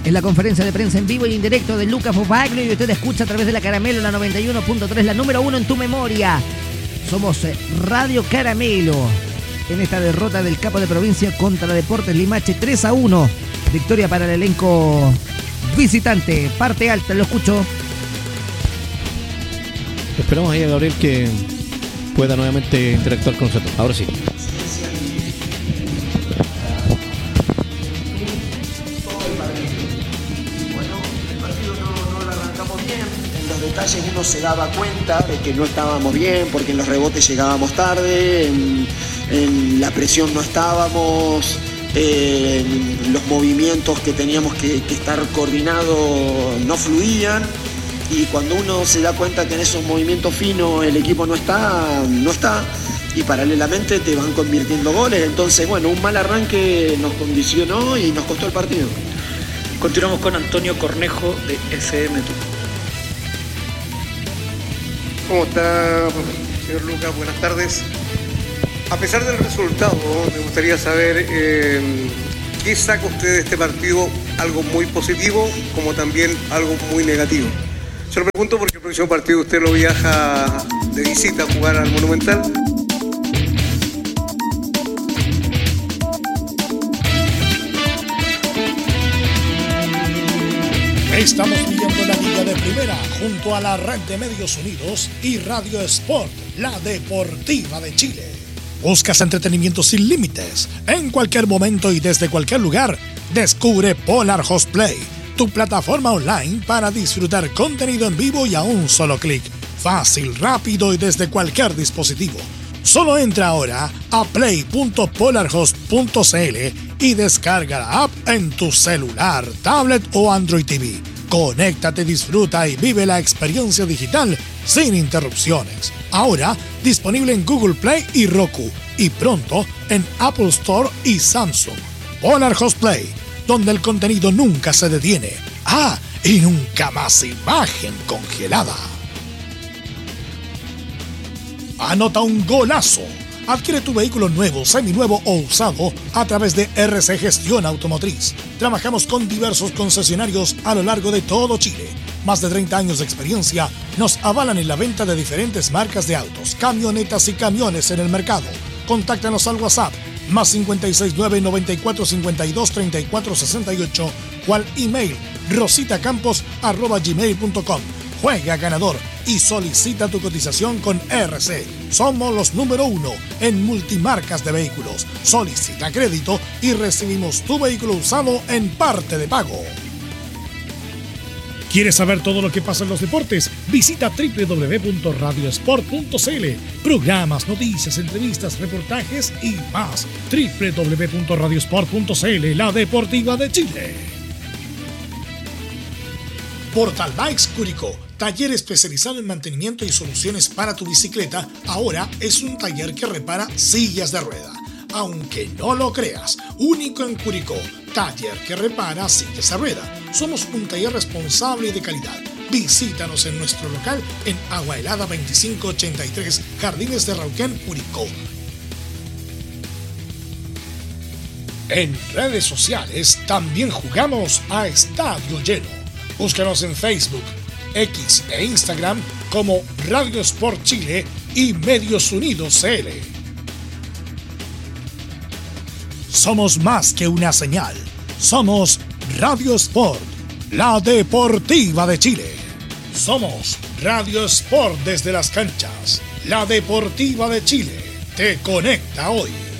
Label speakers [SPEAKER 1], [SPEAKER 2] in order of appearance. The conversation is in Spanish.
[SPEAKER 1] en la conferencia de prensa en vivo y en directo de Lucas Bobaglio, y usted escucha a través de la Caramelo, la 91.3, la número 1 en tu memoria. Somos Radio Caramelo en esta derrota del capo de provincia contra Deportes Limache 3-1. Victoria para el elenco visitante. Parte alta, lo escucho.
[SPEAKER 2] Esperamos ahí a Gabriel que pueda nuevamente interactuar con nosotros. Ahora sí.
[SPEAKER 3] Uno se daba cuenta de que no estábamos bien porque en los rebotes llegábamos tarde, en la presión no estábamos, en los movimientos que teníamos que estar coordinados no fluían, y cuando uno se da cuenta que en esos movimientos finos el equipo no está, y paralelamente te van convirtiendo goles. Entonces, bueno, un mal arranque nos condicionó y nos costó el partido.
[SPEAKER 4] Continuamos con Antonio Cornejo de FM Tucumán.
[SPEAKER 5] ¿Cómo está, señor Lucas? Buenas tardes. A pesar del resultado, me gustaría saber qué saca usted de este partido, algo muy positivo como también algo muy negativo. Se lo pregunto porque el próximo partido usted lo viaja de visita a jugar al Monumental.
[SPEAKER 6] Estamos viviendo la Liga de Primera junto a la Red de Medios Unidos y Radio Sport, la deportiva de Chile. ¿Buscas entretenimiento sin límites? En cualquier momento y desde cualquier lugar, descubre Polar Host Play, tu plataforma online para disfrutar contenido en vivo y a un solo clic. Fácil, rápido y desde cualquier dispositivo. Solo entra ahora a play.polarhost.cl y descarga la app en tu celular, tablet o Android TV. Conéctate, disfruta y vive la experiencia digital sin interrupciones. Ahora disponible en Google Play y Roku, y pronto en Apple Store y Samsung. Polar Host Play, donde el contenido nunca se detiene. Ah, y nunca más imagen congelada. Anota un golazo. Adquiere tu vehículo nuevo, seminuevo o usado a través de RC Gestión Automotriz. Trabajamos con diversos concesionarios a lo largo de todo Chile. Más de 30 años de experiencia nos avalan en la venta de diferentes marcas de autos, camionetas y camiones en el mercado. Contáctanos al WhatsApp más 569 94 52 34 68 o al email rositacampos@gmail.com. Juega ganador y solicita tu cotización con RC. Somos los número 1 en multimarcas de vehículos. Solicita crédito y recibimos tu vehículo usado en parte de pago. ¿Quieres saber todo lo que pasa en los deportes? Visita www.radiosport.cl. Programas, noticias, entrevistas, reportajes y más. www.radiosport.cl, la deportiva de Chile. Portal Bikes Curicó, taller especializado en mantenimiento y soluciones para tu bicicleta, ahora es un taller que repara sillas de rueda. Aunque no lo creas, único en Curicó, taller que repara sillas de rueda. Somos un taller responsable y de calidad. Visítanos en nuestro local en Agua Helada 2583, Jardines de Rauquén, Curicó. En redes sociales también jugamos a estadio lleno. Búscanos en Facebook, X e Instagram como Radio Sport Chile y Medios Unidos CL. Somos más que una señal. Somos Radio Sport, la deportiva de Chile. Somos Radio Sport desde las canchas. La deportiva de Chile te conecta hoy.